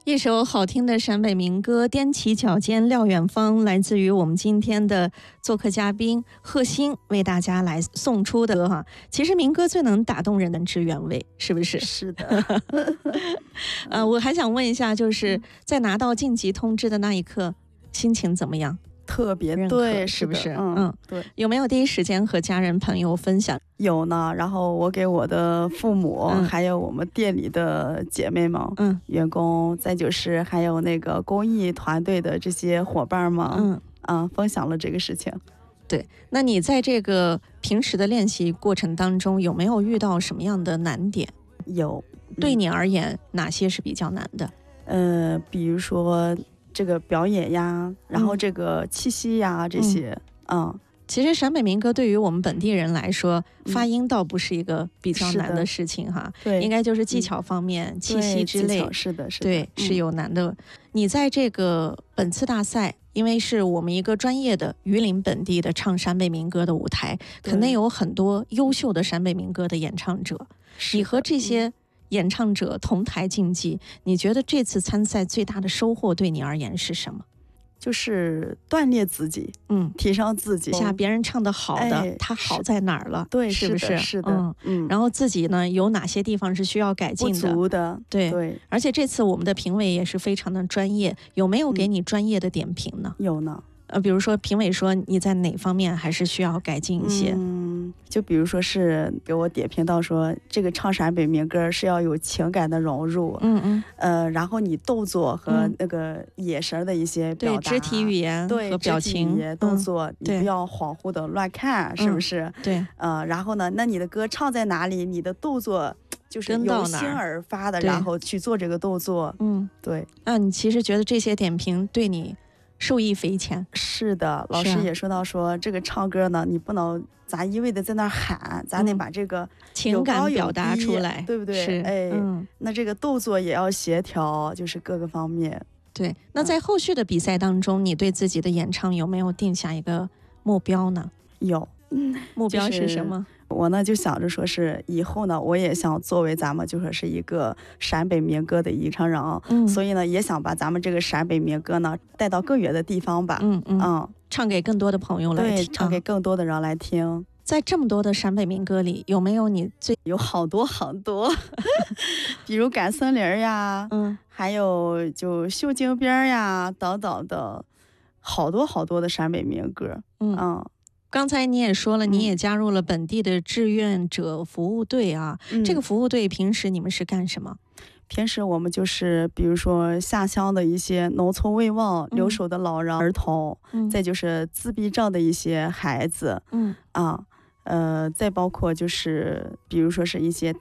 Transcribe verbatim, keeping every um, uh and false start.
一首好听的陕北民歌，踮起脚尖撂远方，来自于我们今天的做客嘉宾贺鑫为大家来送出的哈。其实民歌最能打动人的是原味，是不是？ 是的。 呃，我还想问一下，就是在拿到晋级通知的那一刻，心情怎么样？ 特别对， 是不是？ 嗯，嗯对。 有没有第一时间和家人朋友分享？ 有呢，然后我给我的父母、嗯、还有我们店里的姐妹们、嗯，员工，再就是还有那个公益团队的这些伙伴们，嗯啊，分享了这个事情。 对，那你在这个平时的练习过程当中，有没有遇到什么样的难点？ 有， 嗯、对你而言，哪些是比较难的？ 呃，比如说这个表演呀，然后这个气息呀、嗯、这些，嗯。嗯其实陕北民歌对于我们本地人来说、嗯、发音倒不是一个比较难的事情哈，对，应该就是技巧方面、嗯、气息之类， 是的，是的， 对、嗯，是有难的。你在这个本次大赛，因为是我们一个专业的榆林本地的唱陕北民歌的舞台，肯定有很多优秀的陕北民歌的演唱者。你和这些演唱者同台竞技、嗯，你觉得这次参赛最大的收获对你而言是什么？ 就是锻炼自己，嗯，提升自己。 下别人唱的好的、哎，他好在哪儿了？ 对， 是不是？ 是的， 嗯嗯。然后自己呢，有哪些地方是需要改进的？ 不足的， 对对。 而且这次我们的评委也是非常的专业，有没有给你专业的点评呢？ 嗯、有呢。 呃，比如说评委说你在哪方面还是需要改进一些？ 嗯，就比如说是给我点评到说，这个唱陕北民歌是要有情感的融入，嗯嗯，呃，然后你动作和那个眼神的一些表达， 对，肢体语言和表情、 对动作、嗯，你不要恍惚的乱看，嗯、是不是？ 对， 呃，然后呢，那你的歌唱在哪里，你的动作就是由心而发的，然后去做这个动作，嗯，对。 那你其实觉得这些点评对你受益匪浅？ 是的，老师也说到说、啊、这个唱歌呢，你不能咱一味的在那喊，咱得把这个情感表达出来， 对不对？ 是， 哎、嗯，那这个动作也要协调，就是各个方面。 对，那在后续的比赛当中、嗯、你对自己的演唱有没有定下一个目标呢？ 有， 嗯，目标是什么？ 就是我呢就想着说是以后呢，我也想作为咱们就说是一个陕北民歌的演唱人，嗯，所以呢也想把咱们这个陕北民歌呢带到更远的地方吧，嗯嗯嗯， 唱给更多的朋友来听， 对，唱给更多的人来听。嗯， 在这么多的陕北民歌里，有没有你最有好多好多，比如赶森林呀，嗯，还有就绣京边呀等等的，好多好多的陕北民歌，嗯。嗯， 刚才你也说了，你也加入了本地的志愿者服务队啊、嗯、这个服务队平时你们是干什么？ 平时我们就是比如说下乡的一些农村慰问、留守的老人、儿童、嗯、再就是自闭症的一些孩子，嗯啊，呃，再包括就是比如说是一些